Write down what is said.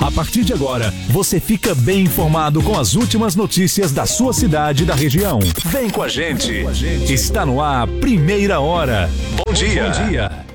A partir de agora, você fica bem informado com as últimas notícias da sua cidade e da região. Vem com a gente. Está no ar, Primeira Hora. Bom dia.